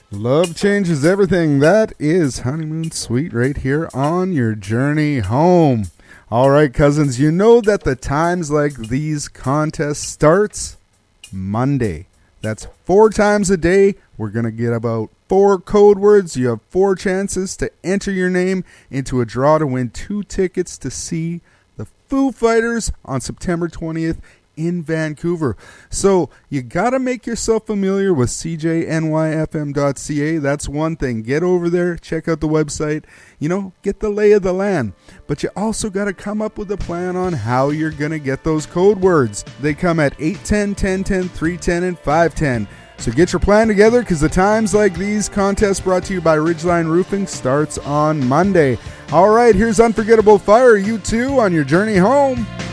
Love changes everything. That is Honeymoon Suite right here on your journey home. All right, cousins, you know that the times like these contests starts Monday. That's 4 times a day. We're going to get about 4 code words. You have 4 chances to enter your name into a draw to win 2 tickets to see the Foo Fighters on September 20th in Vancouver. So you got to make yourself familiar with cjnyfm.ca. That's one thing. Get over there, check out the website, get the lay of the land. But you also got to come up with a plan on how you're going to get those code words. They come at 810, 1010, 310, and 510. So get your plan together because the times like these contests brought to you by Ridgeline Roofing starts on Monday. All right, here's Unforgettable Fire, U2 on your journey home.